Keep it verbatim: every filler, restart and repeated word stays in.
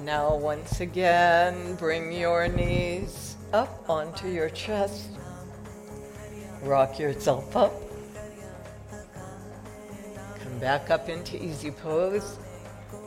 Now once again, bring your knees up onto your chest. Rock yourself up. Come back up into easy pose.